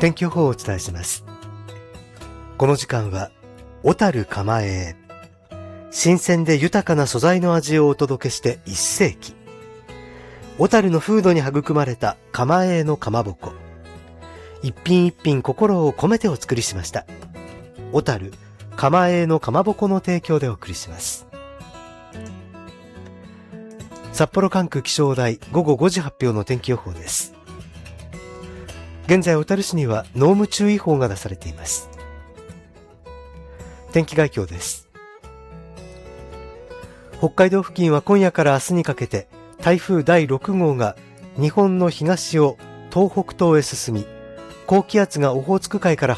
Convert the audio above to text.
天気予報をお伝えします。この時間は小樽蒲江、新鮮で豊かな素材の味をお届けして1世紀。小樽の風土に育まれた蒲江のかまぼこ、一品一品心を込めてお作りしました。小樽蒲江のかまぼこの提供でお送りします。札幌管区気象台午後5時発表の天気予報です。現在小樽市には濃霧注意報が出されています。天気概況です。北海道付近は今夜から明日にかけて台風第6号が日本の東を東北東へ進み、高気圧がオホーツク海から